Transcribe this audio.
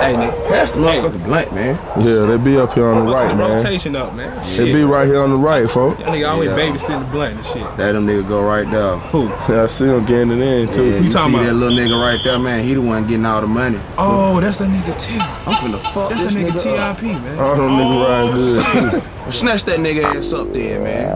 Hey, nigga. Pass the motherfucking blunt, man. Yeah, they be up here on the right, The man. rotation up, man. They be right here on the right, folks. That nigga always babysitting the blunt and shit. That them nigga go right there. Who? Yeah, I see him getting it in, too. Yeah, you talking see about? that little nigga right there, man? He the one getting all the money. Oh, that's that nigga T. I'm finna fuck That's this that nigga up. TIP, man. All them niggas riding good, too. Snatch that nigga ass up there, man.